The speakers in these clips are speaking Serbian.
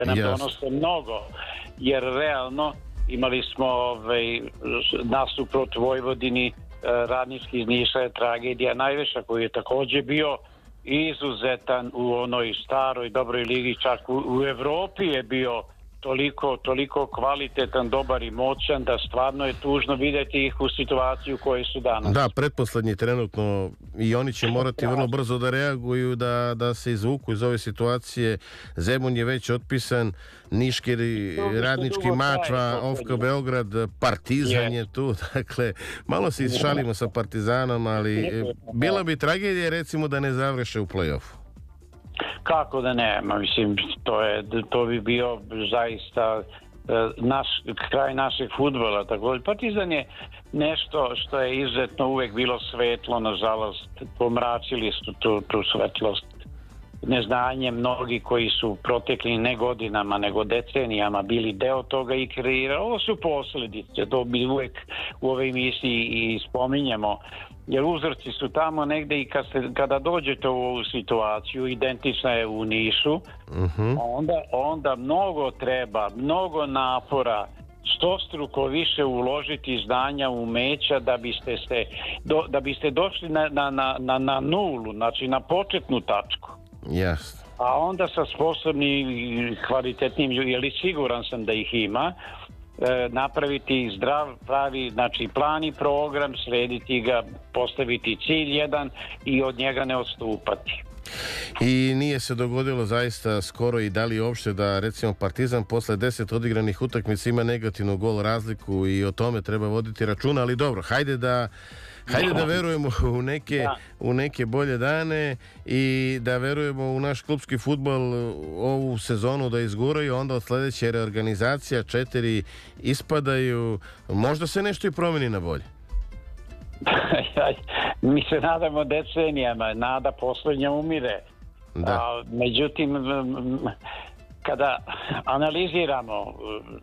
nam donose mnogo, jer realno imali smo nasuprot Vojvodini, Radnički iz Niša je tragedija najveća, koji je također bio izuzetan u onoj staroj dobroj ligi, čak u Evropi je bio toliko kvalitetan, dobar i moćan da stvarno je tužno vidjeti ih u situaciju u kojoj su danas. Da, pretposlednji trenutno i oni će morati vrlo brzo da reaguju, da se izvuku iz ove situacije. Zemun je već otpisan, Niški, Radnički, Mačva, OFK Beograd, Partizan je tu, dakle malo se išalimo sa Partizanom, ali bila bi tragedija recimo da ne završe u play-offu. Kako da ne, mislim, to bi bio zaista kraj našeg fudbala. Također, Partizan je nešto što je izuzetno uvek bilo svetlo, nažalost, pomračili su tu svetlost neznanjem mnogi koji su protekli ne godinama, nego decenijama bili deo toga i kreirali. Ovo su posljedice, to bi uvek u ovoj emisiji i spominjemo, jer uzroci su tamo negde i kada dođete u ovu situaciju, identična je u Nišu, onda mnogo napora, stostruko više uložiti znanja, umeća da biste došli na nulu, znači na početnu tačku. Jasno. A onda sa sposobnim i kvalitetnim, jer siguran sam da ih ima, napraviti zdrav, pravi, znači plan i program, srediti ga, postaviti cilj jedan i od njega ne odstupati. I nije se dogodilo zaista skoro i da li uopšte da recimo Partizan posle 10 odigranih utakmica ima negativnu gol razliku i o tome treba voditi računa, ali dobro, hajde da verujemo u neke bolje dane i da verujemo u naš klubski fudbal ovu sezonu da izguraju, onda od sledeće reorganizacija 4 ispadaju, možda se nešto i promeni na bolje. Mi se nadamo decenijama, nada poslednja umire. Međutim, kada analiziramo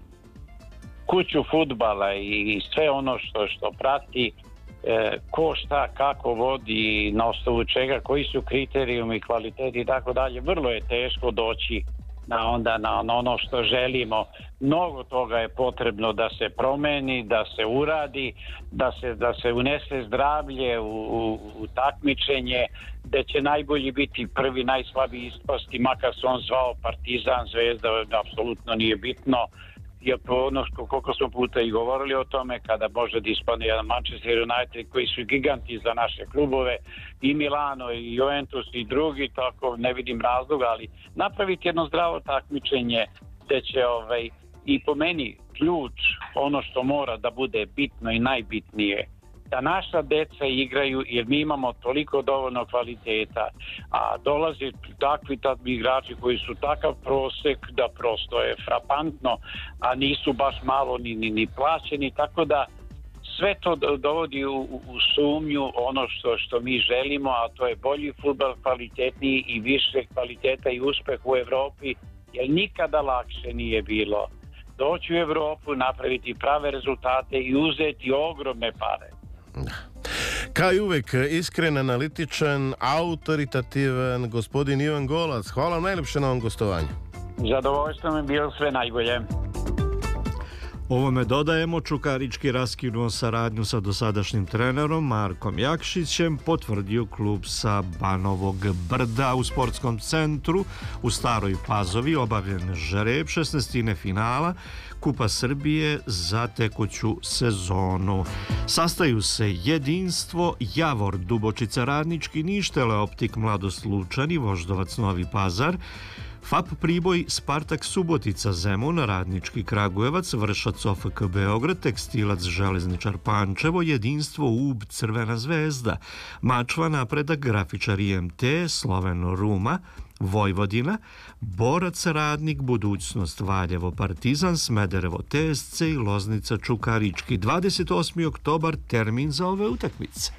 kuću fudbala i sve ono što prati, ko šta, kako vodi, na osnovu čega, koji su kriterijumi, kvaliteti i tako dalje, vrlo je teško doći na ono što želimo. Mnogo toga je potrebno da se promeni, da se uradi, da se unese zdravlje u takmičenje, gde će najbolji biti prvi, najslabiji ispasti, makar se on zvao Partizan, Zvezda, apsolutno nije bitno. Jer ono koliko smo puta i govorili o tome, kada može da ispadne jedan Manchester United koji su giganti za naše klubove, i Milano i Juventus i drugi, tako ne vidim razloga, ali napraviti jedno zdravo takmičenje gde će i po meni ključ, ono što mora da bude bitno i najbitnije, da naša deca igraju, jer mi imamo toliko dovoljno kvaliteta, a dolaze takvi igrači koji su takav prosek da prosto je frapantno, a nisu baš malo ni plaćeni, tako da sve to dovodi u sumnju ono što mi želimo, a to je bolji fudbal, kvalitetniji i više kvaliteta i uspeh u Evropi, jer nikada lakše nije bilo doći u Evropu, napraviti prave rezultate i uzeti ogromne pare. Kao i uvek, iskren, analitičan, autoritativan gospodin Ivan Golac. Hvala najlepše na ovom gostovanju. Zadovoljstvo mi je bilo, sve najbolje. Ovome dodajemo, Čukarički raskinuo saradnju sa dosadašnjim trenerom Markom Jakšićem, potvrdio klub sa Banovog Brda. U sportskom centru u Staroj Pazovi obavljen žreb 16. finala Kupa Srbije za tekuću sezonu. Sastaju se Jedinstvo, Javor, Dubočica, Radnički, Niš, Teleoptik, Mladost, Lučani, Voždovac, Novi Pazar, FAP Priboj, Spartak Subotica, Zemun, Radnički Kragujevac, Vršac OFK Beograd, Tekstilac Železničar Pančevo, Jedinstvo Ub, Crvena Zvezda, Mačva Napredak, Grafičar IMT, Sloveno Ruma, Vojvodina, Borac Radnik, Budućnost Valjevo, Partizan, Smederevo TSC i Loznica Čukarički. 28. oktobar termin za ove utakmice.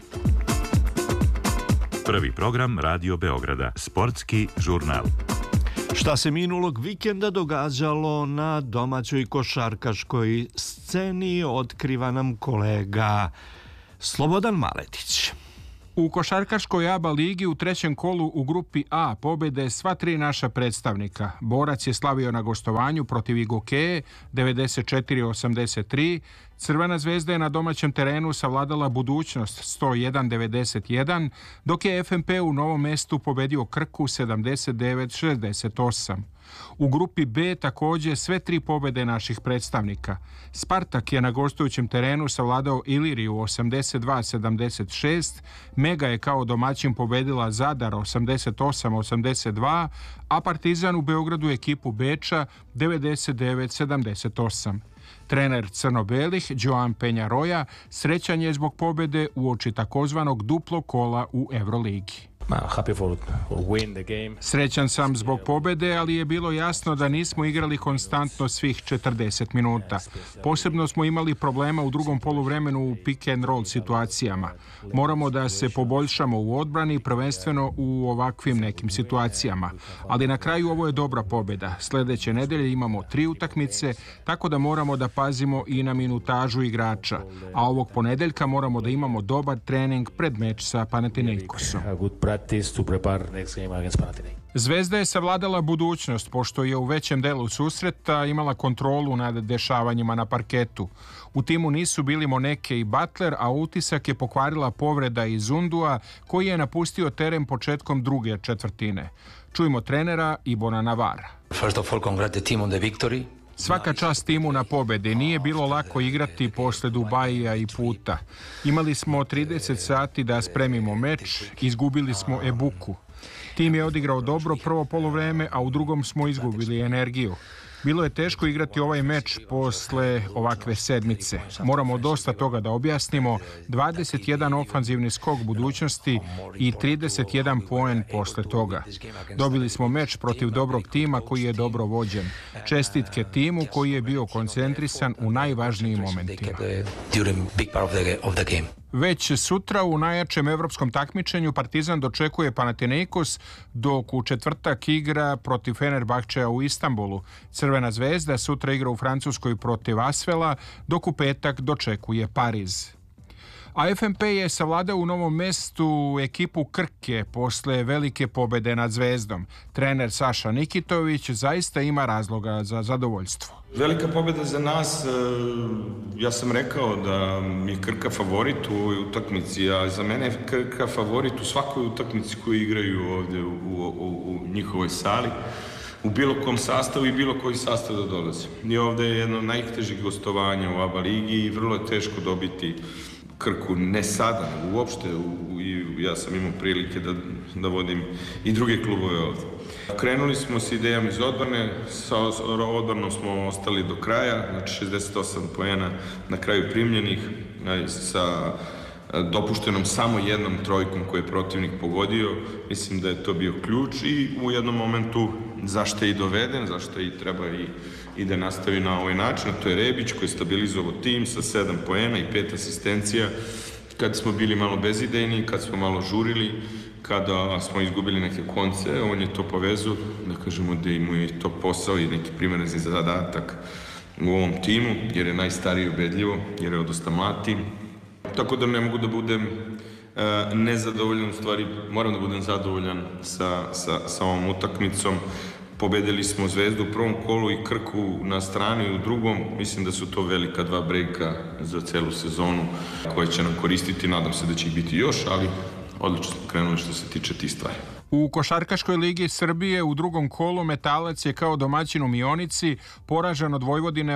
Prvi program Radio Beograda, sportski žurnal. Šta se minulog vikenda događalo na domaćoj košarkaškoj sceni, otkriva nam kolega Slobodan Maletić. U košarkaškoj ABA ligi u trećem kolu u grupi A pobjede sva tri naša predstavnika. Borac je slavio na gostovanju protiv Igokeje 94-83, Crvena zvezda je na domaćem terenu savladala Budućnost 101-91, dok je FNP u Novom Mestu pobedio Krku 79-68. U grupi B također sve tri pobjede naših predstavnika. Spartak je na gostujućem terenu savladao Iliriju 82-76, Mega je kao domaćin pobedila Zadar 88-82, a Partizan u Beogradu ekipu Beča 99-78. Trener crno-belih Joan Penjaroja srećan je zbog pobjede uoči takozvanog duplog kola u Euroligi. Srećan sam zbog pobjede, ali je bilo jasno da nismo igrali konstantno svih 40 minuta. Posebno smo imali problema u drugom poluvremenu u pick and roll situacijama. Moramo da se poboljšamo u odbrani, prvenstveno u ovakvim nekim situacijama. Ali na kraju ovo je dobra pobjeda. Sljedeće nedelje imamo 3 utakmice, tako da moramo da pazimo i na minutažu igrača. A ovog ponedeljka moramo da imamo dobar trening pred meč sa Panathinaikosom. Zvezda je savladala Budućnost, pošto je u većem delu susreta imala kontrolu nad dešavanjima na parketu. U timu nisu bili Moneke i Butler, a utisak je pokvarila povreda iz Undua, koji je napustio teren početkom druge četvrtine. Čujmo trenera Ibona Navara. Svaka čast timu na pobjedi. Nije bilo lako igrati posle Dubajija i puta. Imali smo 30 sati da spremimo meč, izgubili smo Ebuku. Tim je odigrao dobro prvo poluvreme, a u drugom smo izgubili energiju. Bilo je teško igrati ovaj meč posle ovakve sedmice. Moramo dosta toga da objasnimo. 21 ofanzivni skok Budućnosti i 31 poen posle toga. Dobili smo meč protiv dobrog tima koji je dobro vođen. Čestitke timu koji je bio koncentrisan u najvažnijim momentima. Već sutra u najjačem evropskom takmičenju Partizan dočekuje Panathinaikos, dok u četvrtak igra protiv Fenerbahčeja u Istanbulu. Crvena zvezda sutra igra u Francuskoj protiv Asvela, dok u petak dočekuje Pariz. A FNP je savladao u Novom Mestu ekipu Krke posle velike pobjede nad Zvezdom. Trener Saša Nikitović zaista ima razloga za zadovoljstvo. Velika pobjeda za nas, ja sam rekao da je Krka favorit u ovoj utakmici, a za mene je Krka favorit u svakoj utakmici koju igraju ovdje u njihovoj sali, u bilo kom sastavu i bilo koji sastav da dolazi. I ovdje je jedno od najtežih gostovanja u ABA ligi i vrlo je teško dobiti Krku, ne sada, uopšte, ja sam imao prilike da vodim i druge klubove ovdje. Krenuli smo s idejom iz odbrane, sa odbranom smo ostali do kraja, znači 68 poena na kraju primljenih, sa dopuštenom samo jednom trojkom koju je protivnik pogodio. Mislim da je to bio ključ i u jednom momentu zašto je i doveden, zašto i treba i da nastavi na ovaj način. To je Rebić koji je stabilizovao tim sa 7 poena i 5 asistencija. Kad smo bili malo bezidejni, kad smo malo žurili, kada smo izgubili neke konce, on je to povezao, da kažemo da mu je to posao i neki primjeren zadatak u ovom timu, jer je najstariji i ubedljivo, jer je dosta mlad tim. Tako da ne mogu da budem nezadovoljan, u stvari moram da budem zadovoljan sa ovom utakmicom. Pobedili smo Zvezdu u prvom kolu i Krku na strani u drugom. Mislim da su to velika 2 brejka za celu sezonu koje će nam koristiti. Nadam se da će ih biti još, ali odlično smo krenuli što se tiče tih stvari. U Košarkaškoj ligi Srbije u drugom kolu Metalac je kao domaćin u Mionici poražen od Vojvodine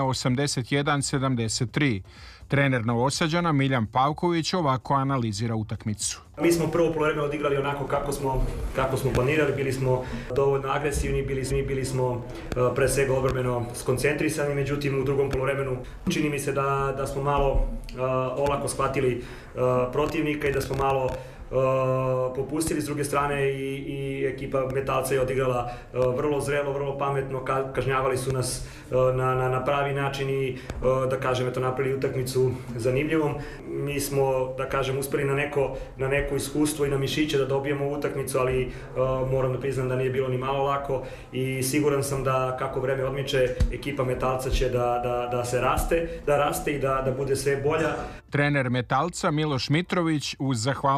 81-73. Trener Novosađana Miljan Pavković ovako analizira utakmicu. Mi smo prvo poluvreme odigrali onako kako smo planirali, bili smo dovoljno agresivni, bili smo pre svega odbrambeno skoncentrisani, međutim u drugom poluvremenu čini mi se da smo malo olako shvatili protivnika i da smo malo popustili. S druge strane i ekipa Metalca je odigrala vrlo zrelo, vrlo pametno, kažnjavali su nas na pravi način i da kažem napravili utakmicu zanimljivom. Mi smo da kažem uspeli na neko iskustvo i na mišiće da dobijemo utakmicu, ali moram da priznam da nije bilo ni malo lako i siguran sam da kako vreme odmiče ekipa Metalca će da se raste i da bude sve bolja. Trener Metalca Miloš Mitrović uz zahvalnost publike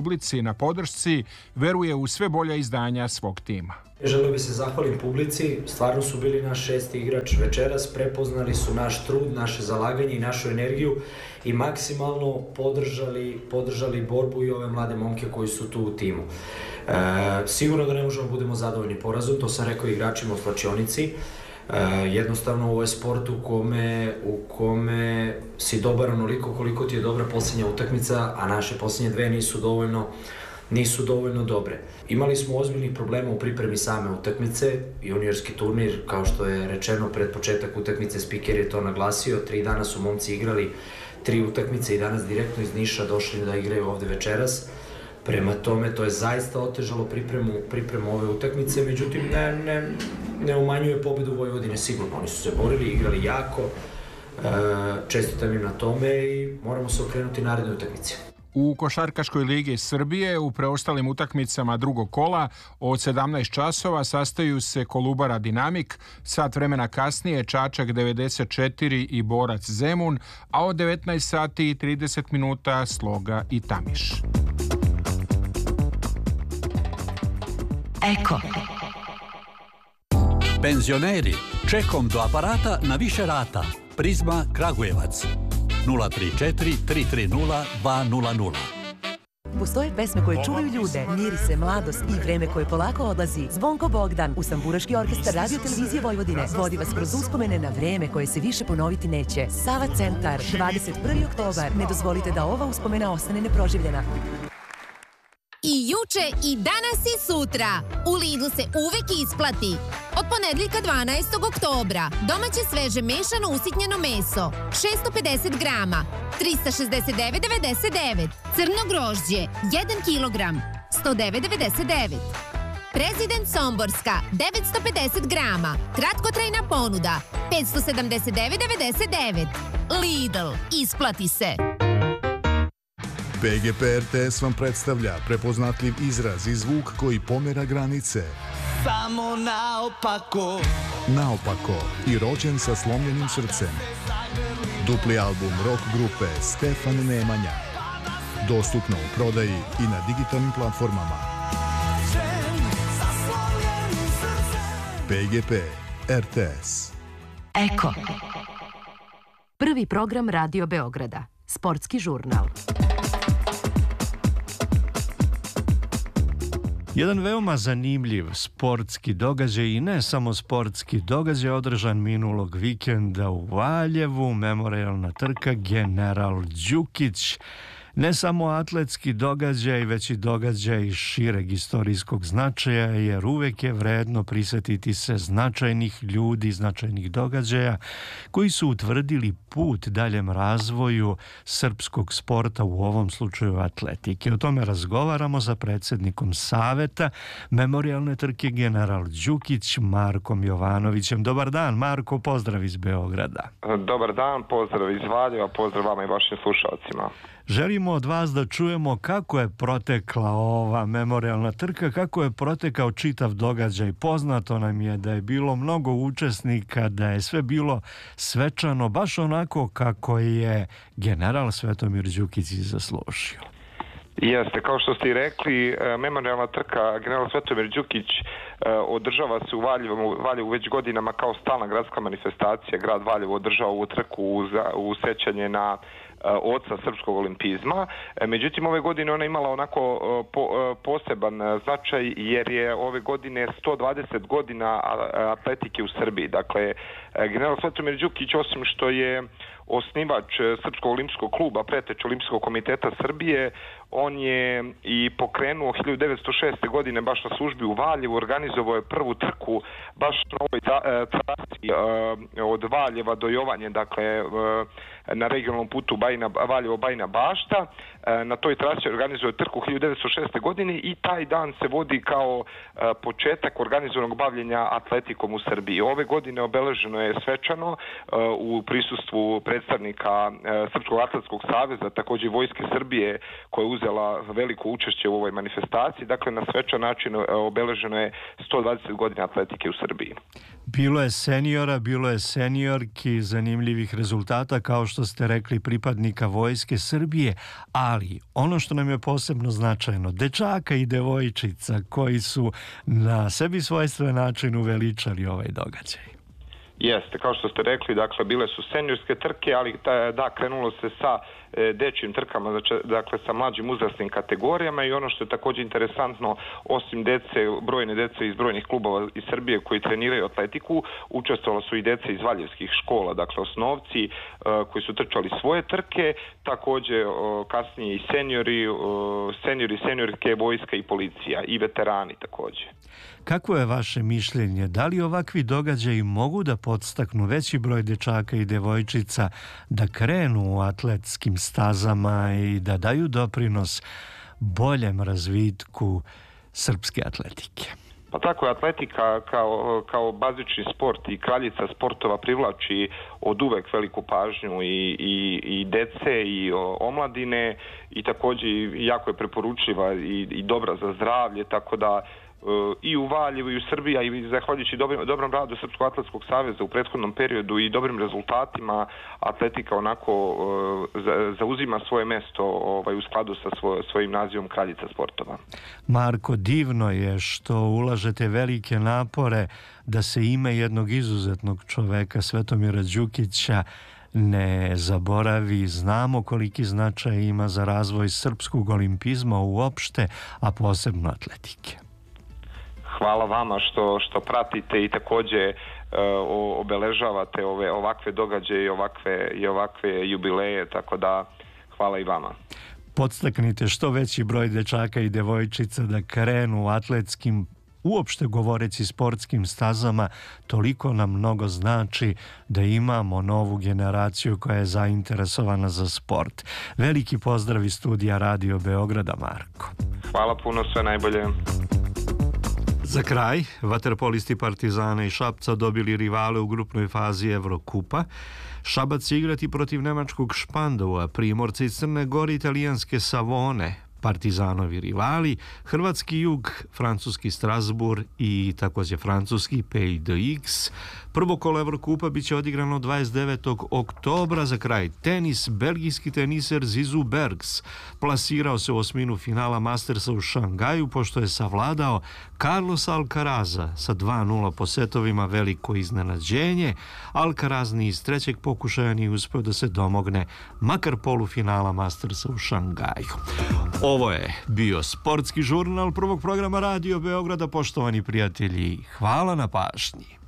publici na podršci, veruje u sve bolja izdanja svog tima. Želio bih se zahvalim publici, stvarno su bili naš šesti igrač večeras, prepoznali su naš trud, naše zalaganje i našu energiju i maksimalno podržali borbu i ove mlade momke koji su tu u timu. Sigurno da ne možemo budemo zadovoljni porazom, to sam rekao igračima u slačionici. Jednostavno ovo je sport u kome si dobar onoliko koliko ti je dobra posljednja utakmica, a naše posljednje dve nisu dovoljno dobre. Imali smo ozbiljnih problema u pripremi same utakmice, juniorski turnir, kao što je rečeno pred početak utakmice, spiker je to naglasio, 3 dana su momci igrali 3 utakmice i danas direktno iz Niša došli da igraju ovde večeras. Prema tome, to je zaista otežalo pripremu ove utakmice, međutim ne umanjuje pobedu Vojvodine sigurno. Oni su se borili, igrali jako, čestitam im na tome i moramo se okrenuti narednoj utakmici. U Košarkaškoj ligi Srbije u preostalim utakmicama drugog kola od 17 časova sastaju se Kolubara Dinamik, sat vremena kasnije Čačak 94 i Borac Zemun, a od 19 sati i 30 minuta Sloga i Tamiš. Eko. Penzioneri, čekom do aparata na više rata. Prizma Kragujevac. 034 330 200. Postoje pesme koje čuvaju ljude, mirise, mladost i vreme koje polako odlazi. Zvonko Bogdan, Usamburaški orkestar Radio Televizije Vojvodine, vodi vas kroz uspomene na vreme koje se više ponoviti neće. Sava Centar, 21. oktobar. Ne dozvolite da ova uspomena ostane neproživljena. I juče, i danas i sutra. U Lidlu se uvek isplati. Od ponedjeljka 12. oktobra domaće sveže mešano usitnjeno meso 650 grama 369,99. Crno grožđe 1 kilogram 109,99. Prezident Somborska 950 grama kratkotrajna ponuda 579,99. Lidl, isplati se. PGP RTS vam predstavlja prepoznatljiv izraz i zvuk koji pomera granice. Samo naopako. Naopako i rođen sa slomljenim srcem. Dupli album rock grupe Stefan Nemanja. Dostupno u prodaji i na digitalnim platformama. PGP RTS. Eko. Prvi program Radio Beograda. Sportski žurnal. Jedan veoma zanimljiv sportski događaj i ne samo sportski događaj održan minulog vikenda u Valjevu, memorijalna trka General Đukić. Ne samo atletski događaj, već i događaj šireg istorijskog značaja, jer uvek je vredno prisjetiti se značajnih ljudi, značajnih događaja koji su utvrdili put daljem razvoju srpskog sporta, u ovom slučaju atletike. O tome razgovaramo sa predsjednikom Saveta memorijalne trke General Đukić, Markom Jovanovićem. Dobar dan, Marko, pozdrav iz Beograda. Dobar dan, pozdrav iz Valjeva, pozdrav vama i vašim slušalcima. Želimo od vas da čujemo kako je protekla ova memorijalna trka, kako je protekao čitav događaj. Poznato nam je da je bilo mnogo učesnika, da je sve bilo svečano, baš onako kako je general Svetomir Đukić zaslužio. Jeste, kao što ste i rekli, memorijalna trka General Svetomir Đukić održava se u Valjevu već godinama kao stalna gradska manifestacija. Grad Valjevo održava ovu trku u sećanje na oca srpskog olimpizma. Međutim, ove godine ona imala onako poseban značaj jer je ove godine 120 godina atletike u Srbiji. Dakle, General Svetomir Đukić, osim što je osnivač Srpskog olimpijskog kluba, preteča Olimpijskog komiteta Srbije, on je i pokrenuo 1906. godine baš na službi u Valjevu, organizovao je prvu trku baš na ovoj trasi od Valjeva do Jovanje, dakle na regionalnom putu Valjevo-Bajina Bašta. Na toj trasi organizuje trku 1906. godine i taj dan se vodi kao početak organizovanog bavljenja atletikom u Srbiji. Ove godine obeleženo je svečano u prisustvu predstavnika Srpskog atletskog saveza, također i Vojske Srbije koja je uzela veliko učešće u ovoj manifestaciji. Dakle, na svečan način obeleženo je 120 godina atletike u Srbiji. Bilo je seniora, bilo je seniorki, zanimljivih rezultata, kao što ste rekli, pripadnika Vojske Srbije, ali ono što nam je posebno značajno, dečaka i devojčica koji su na sebi svojstven način uveličali ovaj događaj. Jeste, kao što ste rekli, dakle, bile su seniorske trke, ali krenulo se sa dečjim trkama, dakle, sa mlađim uzrasnim kategorijama i ono što je također interesantno, osim brojne dece iz brojnih klubova iz Srbije koji treniraju atletiku, učestvovala su i dece iz valjevskih škola, dakle, osnovci koji su trčali svoje trke, također kasnije i seniorke, vojska i policija i veterani također. Kako je vaše mišljenje? Da li ovakvi događaji mogu da podstaknu veći broj dečaka i devojčica da krenu u atletskim stazama i da daju doprinos boljem razvitku srpske atletike? Pa tako je, atletika kao bazični sport i kraljica sportova privlači od uvek veliku pažnju i dece i omladine i također jako je preporučljiva i dobra za zdravlje, tako da i u Valjevu i u Srbiji, a i zahvaljujući dobrom radu Srpskog atletskog saveza u prethodnom periodu i dobrim rezultatima, atletika onako zauzima svoje mesto u skladu sa svojim nazivom kraljica sportova. Marko, divno je što ulažete velike napore da se ime jednog izuzetnog čoveka, Svetomira Đukića, ne zaboravi. Znamo koliki značaj ima za razvoj srpskog olimpizma uopšte, a posebno atletike. Hvala vama što pratite i također obeležavate ovakve događaje i ovakve jubileje, tako da hvala i vama. Podstaknite što veći broj dečaka i devojčica da krenu atletskim, uopšte govoreći sportskim stazama, toliko nam mnogo znači da imamo novu generaciju koja je zainteresovana za sport. Veliki pozdrav iz studija Radio Beograda, Marko. Hvala puno, sve najbolje. Za kraj, vaterpolisti Partizana i Šapca dobili rivale u grupnoj fazi Evrokupa. Šabac će igrati protiv nemačkog Špandaua, Primorca iz Crne Gore, italijanske Savone, Partizanovi rivali, hrvatski Jug, francuski Strasbourg i također francuski Pays de X. Prvo kolo Evrokupa bit će odigrano 29. oktobra. Za kraj tenis, belgijski teniser Zizou Bergs plasirao se u osminu finala Mastersa u Šangaju pošto je savladao Carlosa Alcaraza sa 2:0 po setovima, veliko iznenađenje. Alcaraz ni iz trećeg pokušaja nije uspio da se domogne makar polufinala Mastersa u Šangaju. Ovo je bio sportski žurnal prvog programa Radio Beograda. Poštovani prijatelji, hvala na pažnji.